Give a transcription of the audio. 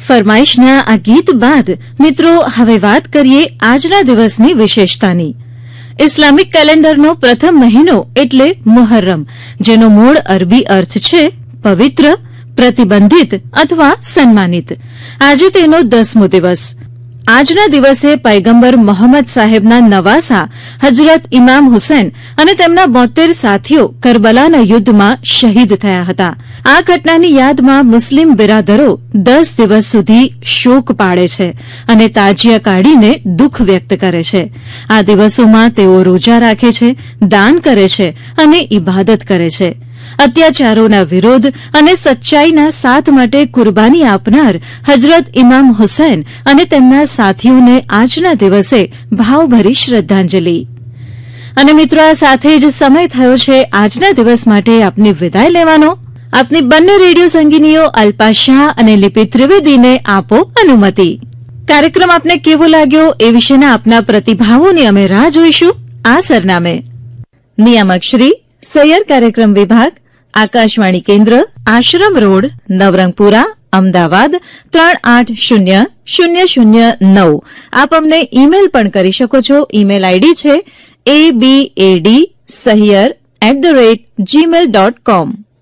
ફરમાઈશના આ ગીત બાદ મિત્રો હવે વાત કરીએ આજના દિવસની વિશેષતાની. ઇસ્લામિક કેલેન્ડરનો પ્રથમ મહિનો એટલે મુહર્રમ, જેનો મૂળ અરબી અર્થ છે પવિત્ર, પ્રતિબંધિત અથવા સન્માનિત. આજે તેનો 10મો દિવસ. આજના દિવસે પૈગંબર મોહમ્મદ સાહેબના નવાસા હજરત ઇમામ હુસૈન અને તેમના 72 સાથીઓ કરબલાના યુદ્ધમાં શહીદ થયા હતા. આ ઘટનાની યાદમાં મુસ્લિમ બિરાદરો 10 દિવસ સુધી શોક પાળે છે અને તાજિયા કાઢીને દુઃખ વ્યક્ત કરે છે. આ દિવસોમાં તેઓ રોજા રાખે છે, દાન કરે છે અને ઇબાદત કરે છે. અત્યાચારોના વિરોધ અને સચ્ચાઈના સાથ માટે કુરબાની આપનાર હજરત ઇમામ હુસૈન અને તેમના સાથીઓને આજના દિવસે ભાવભરી શ્રદ્ધાંજલિ. અને મિત્રો, આ સાથે જ સમય થયો છે આજના દિવસ માટે આપની વિદાય લેવાનો. આપની બંને રેડિયો સંગીનીઓ અલ્પા શાહ અને લિપિ ત્રિવેદીને આપો અનુમતિ. કાર્યક્રમ આપને કેવો લાગ્યો એ વિશેના આપના પ્રતિભાવોની અમે રાહ જોઈશું. આ સરનામે: નિયામક શ્રી સૈયર કાર્યક્રમ વિભાગ, આકાશવાણી કેન્દ્ર, આશ્રમ રોડ, નવરંગપુરા, અમદાવાદ 380009. આપ અમને ઇમેલ પણ કરી શકો છો. ઇમેલ આઈડી છે abadsahyar@gmail.com.